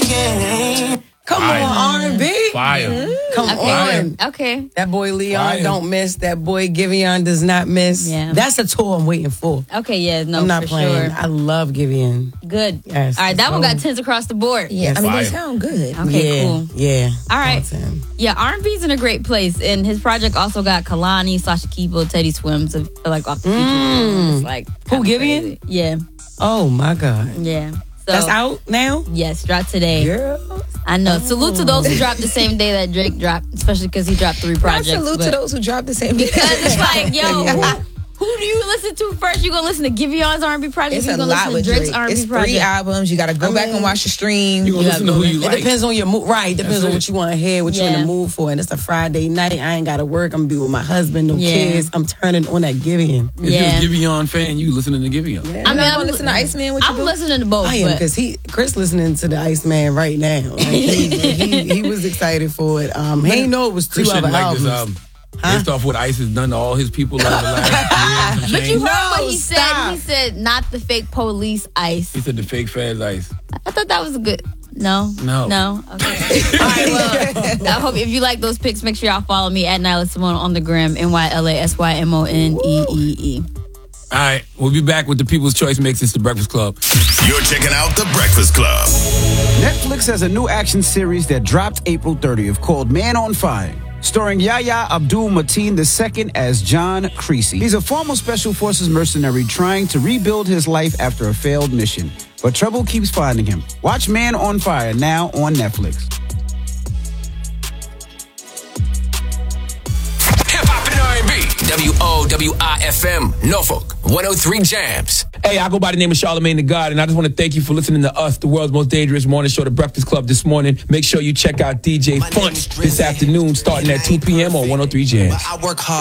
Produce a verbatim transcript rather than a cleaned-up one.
game. Come Fire. on, R and B. Fire. Mm-hmm. Come Okay. on. Okay. That boy Leon Fire. don't miss. That boy Giveon does not miss. Yeah. That's a tour I'm waiting for. Okay, yeah, no, I'm not for playing. sure. I love Giveon. Good. Yes, All right, that one so- got tens across the board. Yeah, I mean, they Fire. sound good. Okay, yeah, cool. Yeah. All right. That's him. Yeah, R and B's in a great place, and his project also got Kalani, Sasha Kibo, Teddy Swims, uh, like off the feature. Mm. It's like Who, kinda Giveon? crazy. Yeah, Oh my God. yeah. So That's out now? yes, dropped today. Girl. I know. Salute to those who dropped the same day that Drake dropped, especially because he dropped three I projects. salute but- to those who dropped the same. Because it's like, yo, who, who do you listen to first? You gonna listen to Giveon's R and B project? It's you a gonna lot listen with to Drake's Drake. R and B It's three project? albums. You got to go I back mean, and watch the stream. You gonna Yeah, listen to who you It like. depends on your mood. Right. It depends That's on it. what you want to hear, what you're in Yeah. the mood for. And it's a Friday night. I ain't got to work. I'm going to be with my husband, no Yeah. kids. I'm turning on that Giveon. If Yeah. you're a Giveon fan, you listening to Giveon. Yeah. I mean, I'm I'm, gonna listen to Iceman. What you I'm do? listening to both. I am but- because he Chris listening to the Iceman right now. Like, he, he he was excited for it. Um, he didn't know it was two Chris other shouldn't like albums. this album. Based off what Ice has done to all his people over the last years and But you change. heard what No, he said. stop. He said, "Not the fake police ice." He said the fake fans Ice. I thought that was a good. No, No. no. Okay. All right. Well, I hope if you like those pics, make sure y'all follow me at Nyla Simone on the gram. N Y L A S Y M O N E E E. All right, we'll be back with the People's Choice Mix. It's the Breakfast Club. You're checking out The Breakfast Club. Netflix has a new action series that dropped April thirtieth called Man on Fire, starring Yahya Abdul-Mateen the second as John Creasy. He's a former Special Forces mercenary trying to rebuild his life after a failed mission, but trouble keeps finding him. Watch Man on Fire now on Netflix. Hip hop and R and B. W O W I F M, Norfolk, one oh three Jams. Hey, I go by the name of Charlamagne the God, and I just want to thank you for listening to us, the world's most dangerous morning show, The Breakfast Club, this morning. Make sure you check out D J Funch this afternoon, starting at two p.m. on one oh three Jams. I work hard.